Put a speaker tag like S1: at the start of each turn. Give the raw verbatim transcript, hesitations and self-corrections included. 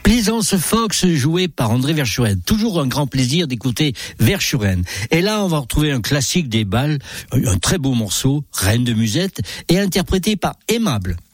S1: Plaisance Fox joué par André Verschuren. Toujours un grand plaisir d'écouter Verschuren. Et là, on va retrouver un classique des bals, un très beau morceau, Reine de Musette, et interprété par Aimable.